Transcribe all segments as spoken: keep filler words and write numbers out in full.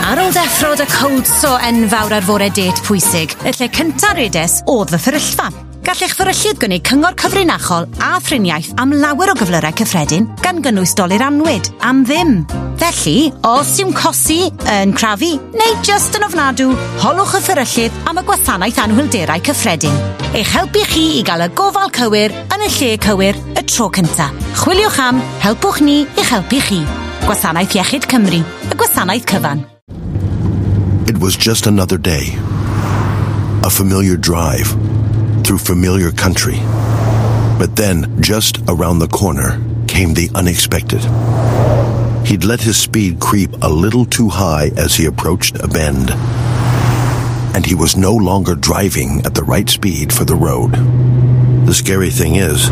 Ar ôl ddeffrod y cowdso enfawr ar fore det pwysig, y lle cynta redes oedd fy fferyllfa. Gallech fferyllydd gynnig cyngor cyfrinachol a thriniaeth am lawer o gyflyrau cyffredin gan gynnwys dolir anwyd am ddim. Felly, os yw'n cosi, yn crafu, neu just yn ofnadw, holwch y fferyllydd am y gwasanaeth anhwylderau cyffredin. Eich helpu chi i gael y gofal cywir yn y lle cywir y tro cynta. Chwiliwch am, helpwch ni i'ch helpu chi. Gwasanaeth Iechyd Cymru, y gwasanaeth cyfan. It was just another day. A familiar drive through familiar country. But then, just around the corner, came the unexpected. He'd let his speed creep a little too high as he approached a bend. And he was no longer driving at the right speed for the road. The scary thing is,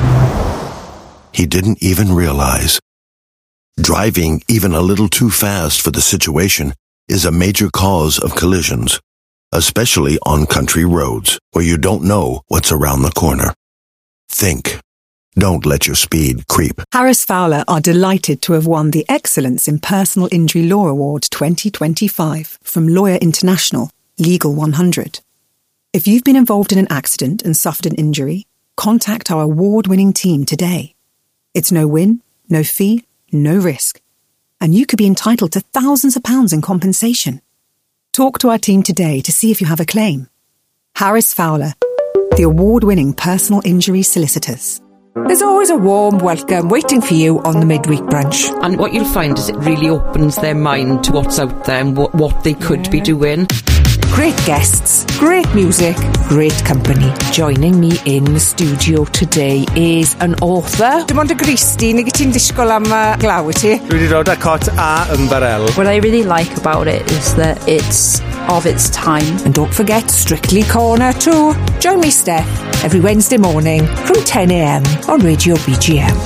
he didn't even realize. Driving even a little too fast for the situation is a major cause of collisions, especially on country roads where you don't know what's around the corner. Think. Don't let your speed creep. Harris Fowler are delighted to have won the Excellence in Personal Injury Law Award twenty twenty-five from Lawyer International, Legal one hundred. If you've been involved in an accident and suffered an injury, contact our award-winning team today. It's no win, no fee, no risk. And you could be entitled to thousands of pounds in compensation. Talk to our team today to see if you have a claim. Harris Fowler, the award-winning personal injury solicitors. There's always a warm welcome waiting for you on the midweek brunch. And what you'll find is it really opens their mind to what's out there and what, what they could yeah. be doing. Great guests, great music, great company. Joining me in the studio today is an author. Dim ond y Gristi, neu gyda'n disgwyl am y glaw i ti? Dwi wedi dod â cot a ymbarel. What I really like about it is that it's of its time. And don't forget Strictly Corner too. Join me, Steph, every Wednesday morning from ten a.m. on Radio B G M.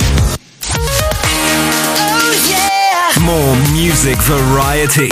Oh, yeah. More music variety.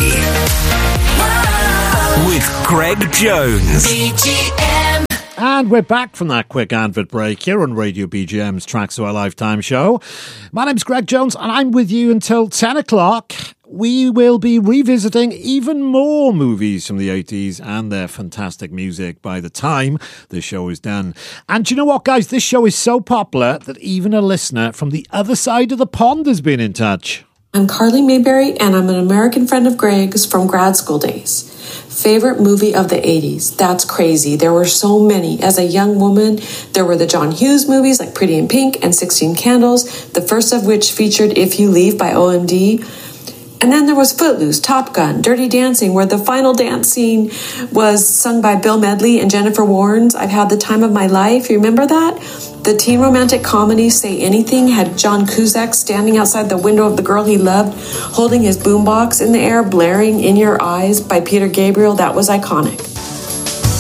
With Greg Jones. B G M. And we're back from that quick advert break here on Radio B G M's Tracks to Our Lifetime show. My name's Greg Jones and I'm with you until ten o'clock. We will be revisiting even more movies from the eighties and their fantastic music by the time this show is done. And do you know what, guys? This show is so popular that even a listener from the other side of the pond has been in touch. I'm Carly Mayberry, and I'm an American friend of Greg's from grad school days. Favorite movie of the eighties? That's crazy. There were so many. As a young woman, there were the John Hughes movies like Pretty in Pink and sixteen Candles, the first of which featured If You Leave by O M D. And then there was Footloose, Top Gun, Dirty Dancing, where the final dance scene was sung by Bill Medley and Jennifer Warnes. I've had the time of my life. You remember that? The teen romantic comedy Say Anything had John Cusack standing outside the window of the girl he loved, holding his boombox in the air, blaring In Your Eyes by Peter Gabriel. That was iconic.